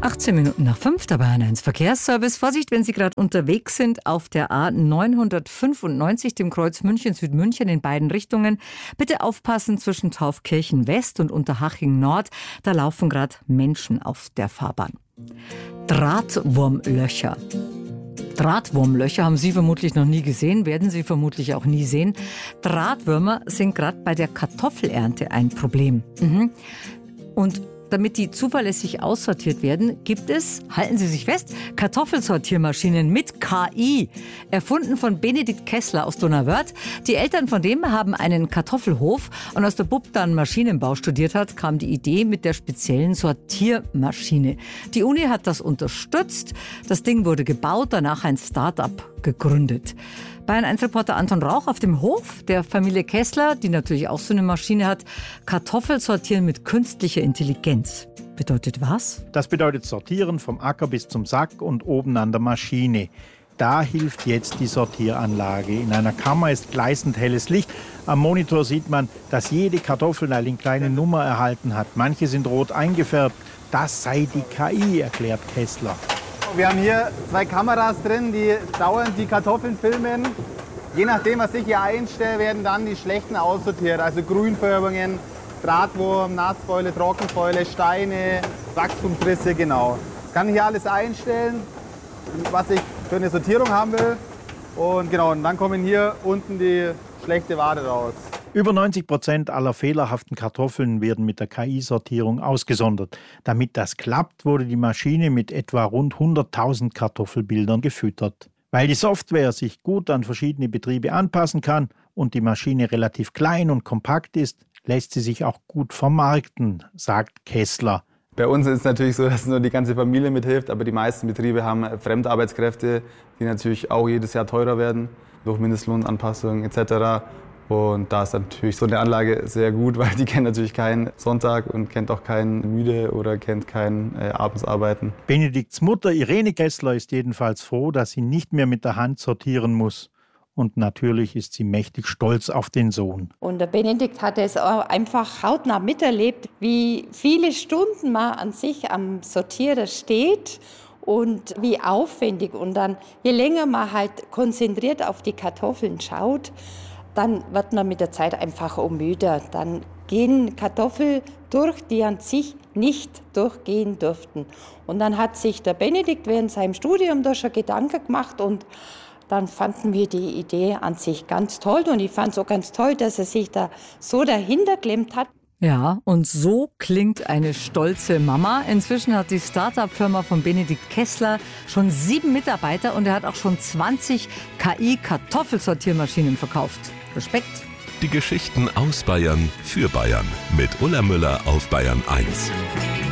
18 Minuten nach 5, der Bayern 1 Verkehrsservice. Vorsicht, wenn Sie gerade unterwegs sind auf der A995, dem Kreuz München-Südmünchen in beiden Richtungen. Bitte aufpassen zwischen Taufkirchen West und Unterhaching Nord. Da laufen gerade Menschen auf der Fahrbahn. Drahtwurmlöcher. Drahtwurmlöcher haben Sie vermutlich noch nie gesehen, werden Sie vermutlich auch nie sehen. Drahtwürmer sind gerade bei der Kartoffelernte ein Problem. Und damit die zuverlässig aussortiert werden, gibt es, halten Sie sich fest, Kartoffelsortiermaschinen mit KI, erfunden von Benedikt Kessler aus Donauwörth. Die Eltern von dem haben einen Kartoffelhof und als der Bub dann Maschinenbau studiert hat, kam die Idee mit der speziellen Sortiermaschine. Die Uni hat das unterstützt, das Ding wurde gebaut, danach ein Start-up gegründet. Bayern 1 Reporter Anton Rauch auf dem Hof der Familie Kessler, die natürlich auch so eine Maschine hat, Kartoffelsortieren mit künstlicher Intelligenz. Bedeutet was? Das bedeutet Sortieren vom Acker bis zum Sack und oben an der Maschine. Da hilft jetzt die Sortieranlage. In einer Kammer ist gleißend helles Licht. Am Monitor sieht man, dass jede Kartoffel eine kleine Nummer erhalten hat. Manche sind rot eingefärbt. Das sei die KI, erklärt Kessler. Wir haben hier 2 Kameras drin, die dauernd die Kartoffeln filmen. Je nachdem, was ich hier einstelle, werden dann die schlechten aussortiert. Also Grünfärbungen, Drahtwurm, Nassfäule, Trockenfäule, Steine, Wachstumsrisse, genau. Ich kann hier alles einstellen, was ich für eine Sortierung haben will. Und genau, und dann kommen hier unten die schlechte Ware raus. Über 90% aller fehlerhaften Kartoffeln werden mit der KI-Sortierung ausgesondert. Damit das klappt, wurde die Maschine mit etwa rund 100.000 Kartoffelbildern gefüttert. Weil die Software sich gut an verschiedene Betriebe anpassen kann und die Maschine relativ klein und kompakt ist, lässt sie sich auch gut vermarkten, sagt Kessler. Bei uns ist es natürlich so, dass nur die ganze Familie mithilft, aber die meisten Betriebe haben Fremdarbeitskräfte, die natürlich auch jedes Jahr teurer werden, durch Mindestlohnanpassungen etc. Und da ist natürlich so eine Anlage sehr gut, weil die kennt natürlich keinen Sonntag und kennt auch keinen Müde oder kennt kein Abendsarbeiten. Benedikts Mutter Irene Kessler ist jedenfalls froh, dass sie nicht mehr mit der Hand sortieren muss. Und natürlich ist sie mächtig stolz auf den Sohn. Und der Benedikt hat es auch einfach hautnah miterlebt, wie viele Stunden man an sich am Sortierer steht und wie aufwendig. Und dann, je länger man halt konzentriert auf die Kartoffeln schaut, dann wird man mit der Zeit einfach auch müder. Dann gehen Kartoffeln durch, die an sich nicht durchgehen dürften. Und dann hat sich der Benedikt während seinem Studium da schon Gedanken gemacht und dann fanden wir die Idee an sich ganz toll. Und ich fand es auch ganz toll, dass er sich da so dahinter geklemmt hat. Ja, und so klingt eine stolze Mama. Inzwischen hat die Start-up-Firma von Benedikt Kessler schon 7 Mitarbeiter und er hat auch schon 20 KI-Kartoffelsortiermaschinen verkauft. Respekt. Die Geschichten aus Bayern für Bayern mit Ulla Müller auf Bayern 1.